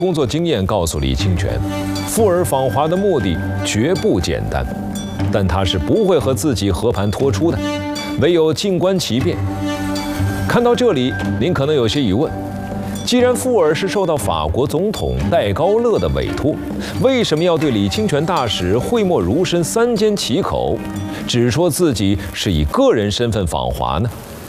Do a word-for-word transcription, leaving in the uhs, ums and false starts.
工作经验告诉李清泉，富儿访华的目的绝不简单，但他是不会和自己和盘托出的，唯有静观其变。看到这里，您可能有些疑问：既然富儿是受到法国总统戴高乐的委托，为什么要对李清泉大使讳莫如深、三缄其口，只说自己是以个人身份访华呢？